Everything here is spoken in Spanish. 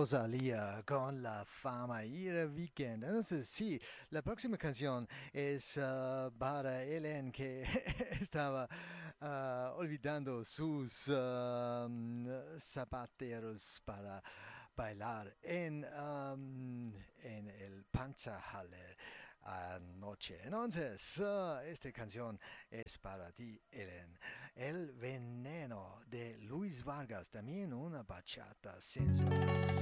Rosalía con la fama y el weekend. Entonces, sí, la próxima canción es para Ellen que estaba olvidando sus zapateros para bailar en el Panzerhalle anoche. Entonces, esta canción es para ti, Ellen. El veneno de Luis Vargas, también una bachata sensual.